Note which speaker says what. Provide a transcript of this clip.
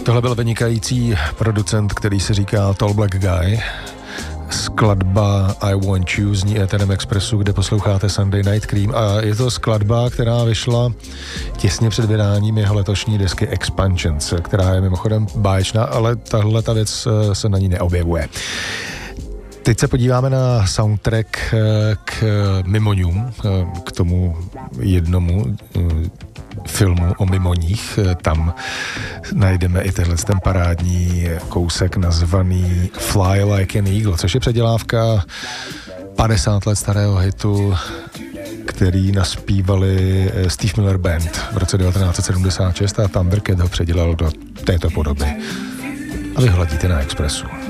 Speaker 1: Tohle byl vynikající producent, který se říká Tall Black Guy. Skladba I Want You zní Eterem Expressu, kde posloucháte Sunday Night Cream, a je to skladba, která vyšla těsně před vydáním jeho letošní desky Expansions, která je mimochodem báječná, ale tahle ta věc se na ní neobjevuje. Teď se podíváme na soundtrack k Mimoňům, k tomu jednomu filmu o mimoních. Tam najdeme i ten parádní kousek nazvaný Fly Like an Eagle, což je předělávka 50 let starého hitu, který naspívali Steve Miller Band v roce 1976 a Thundercat ho předělal do této podoby. A vy hladíte na Expressu.